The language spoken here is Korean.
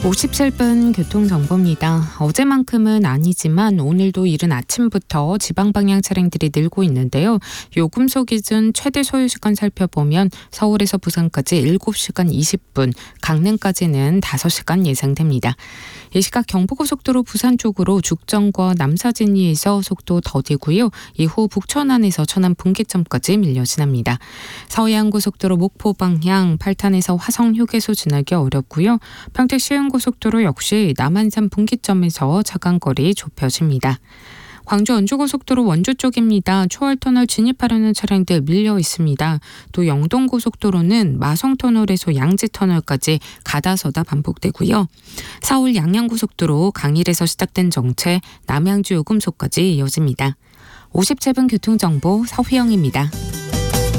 57분 교통정보입니다. 어제만큼은 아니지만 오늘도 이른 아침부터 지방 방향 차량들이 늘고 있는데요. 요금소 기준 최대 소요시간 살펴보면 서울에서 부산까지 7시간 20분, 강릉까지는 5시간 예상됩니다. 이 시각 경부고속도로 부산 쪽으로 죽전과 남사진리에서 속도 더디고요. 이후 북천안에서 천안 분기점까지 밀려 지납니다. 서해안고속도로 목포 방향 팔탄에서 화성 휴게소 지나기 어렵고요. 평택 시흥고속도로 역시 남한산 분기점에서 차간거리 좁혀집니다. 광주 원주고속도로 원주 쪽입니다. 초월터널 진입하려는 차량들 밀려 있습니다. 또 영동고속도로는 마성터널에서 양지터널까지 가다서다 반복되고요. 서울 양양고속도로 강일에서 시작된 정체 남양주 요금소까지 이어집니다. 57분 교통정보 서휘영입니다.